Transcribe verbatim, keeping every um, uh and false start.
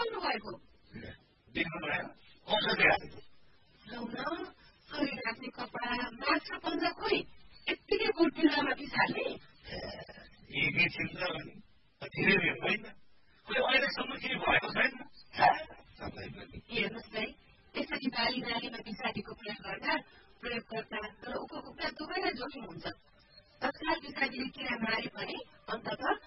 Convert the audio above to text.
बोल्नु भएको देख्नु भएन औषधि हालेको लाउन शरीर ढाक्ने कपडा माछा पन्जा खोइ यत्तिकै बोटिलामा पिछाले यही चिन्ता भने धेरै बेर होइन खोइ अहिलेसम्म केही भएको छैन हेर्नुहोस् है त्यसरी बाली नालीमा पिसाटीको प्रयोग गर्दा प्रयोगकर्ता र उपभोक्ता दुवैलाई जोखिम हुन्छ तत्काल पिसाटीले किरा मारे पनि अन्तत